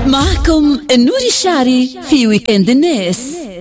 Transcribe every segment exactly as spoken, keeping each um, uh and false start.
معكم النور الشعري في ويكند الناس.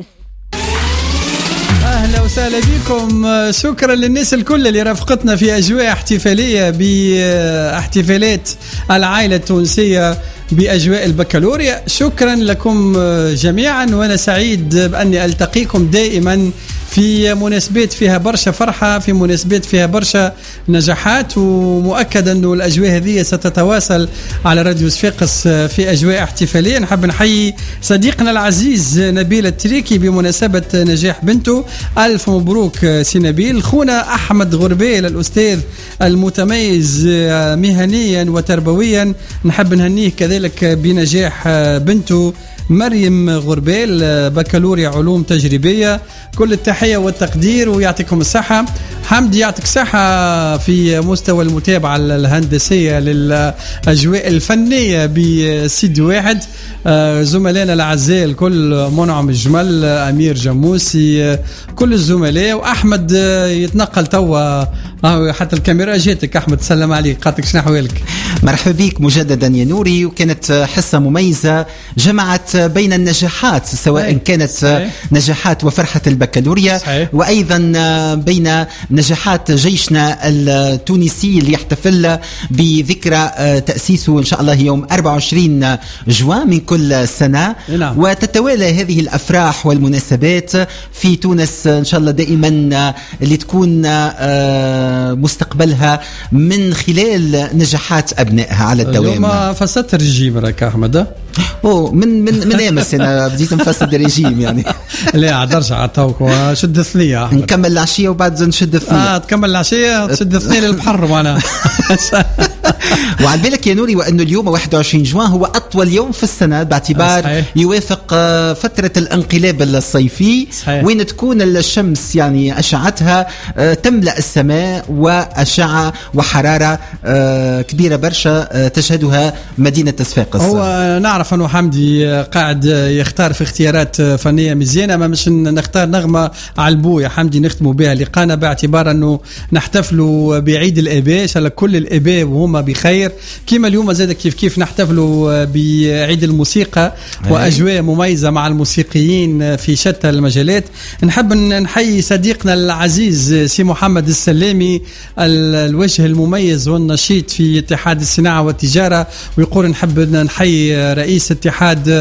أهلا وسهلا بكم. شكرا للناس الكل اللي رافقتنا في أجواء احتفالية باحتفالات العائلة التونسية بأجواء البكالوريا. شكرا لكم جميعا، وأنا سعيد بأني ألتقيكم دائما في مناسبات فيها برشا فرحة، في مناسبات فيها برشا نجاحات، ومؤكد أنه الأجواء هذه ستتواصل على راديو صفاقس في أجواء احتفالية. نحب نحيي صديقنا العزيز نبيل التريكي بمناسبة نجاح بنته. ألف مبروك سي نبيل. خونا أحمد غربيل الأستاذ المتميز مهنيا وتربويا، نحب نهنيه كذلك بنجاح بنته مريم غربيل بكالوريا علوم تجريبية. كل التحية والتقدير ويعطيكم الصحة. حمدي يعطيك الصحة في مستوى المتابعة الهندسية للأجواء الفنية بسيد واحد. زملائنا الأعزاء الكل، منعم الجمل، أمير جموسي، كل الزملاء. وأحمد يتنقل توا حتى الكاميرا جاتك. أحمد سلم عليك، قاتك شنو أحوالك؟ مرحبا بك مجددا يا نوري. وكانت حصة مميزة جمعت بين النجاحات، سواء صحيح. كانت صحيح. نجاحات وفرحة البكالوريا صحيح. وأيضا بين نجاحات جيشنا التونسي اللي يحتفل بذكرى تأسيسه إن شاء الله يوم أربعة وعشرين جوان من كل سنة. نعم. وتتوالى هذه الأفراح والمناسبات في تونس إن شاء الله دائما اللي تكون مستقبلها من خلال نجاحات أبنائها على الدوام. اليوم فسدت الرجيم راك أحمد؟ أوه من من من أمس أنا بديت نفسد الرجيم يعني. لا عدرش عطاوك وشد الثنية أحمد. نكمل العشية وبعد نشد الثنية. آه تكمل العشية تشد الثنية للبحر معنا. وعلى بالك يا نوري وأنه اليوم واحد وعشرين جوان هو أطول يوم في السنة باعتبار صحيح. يوافق فترة الانقلاب الصيفي صحيح. وين تكون الشمس يعني أشعتها تملأ السماء وأشعة وحرارة كبيرة برشا تشهدها مدينة صفاقس. هو نعرف أنه حمدي قاعد يختار في اختيارات فنية مزيانة، ما مش نختار نغمة على البو يا حمدي نختموا بها لقانا، باعتبار أنه نحتفلوا بعيد الآباء إن شاء الله كل الآباء وهم بخير. كما اليوم زاد كيف كيف نحتفلوا بعيد الموسيقى وأجواء مميزة مع الموسيقيين في شتى المجالات. نحب نحيي صديقنا العزيز سي محمد السلامي، الوجه المميز والنشيط في اتحاد الصناعة والتجارة، ويقول نحب نحيي رئيس الاتحاد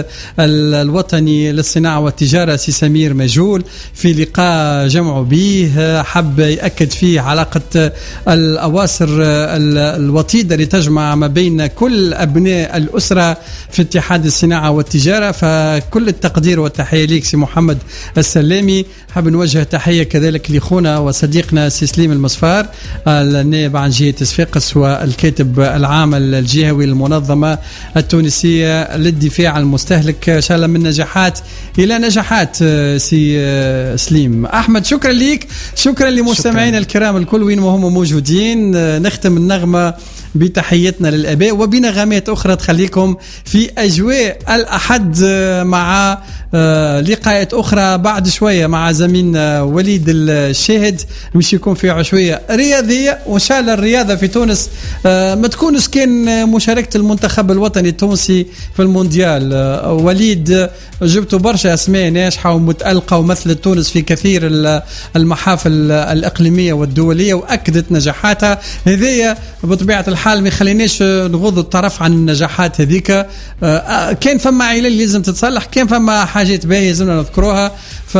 الوطني للصناعة والتجارة سي سمير مجول في لقاء جمعوا به، حب يأكد فيه علاقة الأواصر الوطيدة اللي تجمع ما بين كل أبناء الأسرة في اتحاد الصناعة والتجارة. فكل التقدير والتحية ليك سي محمد السلامي. حب نوجه تحية كذلك لخونا وصديقنا سي سليم المصفار النائب عن جهة صفاقس والكاتب العام الجهوي للمنظمة التونسية للدفاع عن المستهلك. إن شاء الله من نجاحات إلى نجاحات سي سليم. أحمد شكرا ليك، شكرا لمستمعين الكرام الكل وين وهم موجودين. نختم النغمة بتحيتنا للآباء وبنغمات أخرى تخليكم في أجواء الأحد مع لقاءات أخرى بعد شوية مع زميلنا وليد الشاهد. مش يكون في عشوية رياضية، وإن شاء الله الرياضة في تونس ما تكونش كان مشاركة المنتخب الوطني التونسي في المونديال. وليد جبتوا برشا أسماء ناجحة ومتألقة ومثلت تونس في كثير المحافل الإقليمية والدولية وأكدت نجاحاتها. هذه بطبيعة الحال ما يخليناش نغض الطرف عن النجاحات هذيك. كان فما علل لازم تتصلح، كان فما حاجات باهية لازم نذكروها.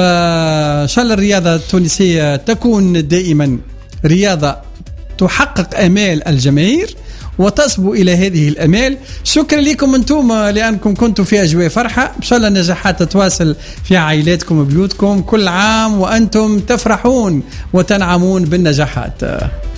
فإن شاء الله الرياضة التونسية تكون دائما رياضة تحقق آمال الجماهير وتصبوا إلى هذه الأمال. شكرا لكم أنتم لأنكم كنتم في أجواء فرحة. إن شاء الله النجاحات تتواصل في عائلاتكم وبيوتكم. كل عام وأنتم تفرحون وتنعمون بالنجاحات.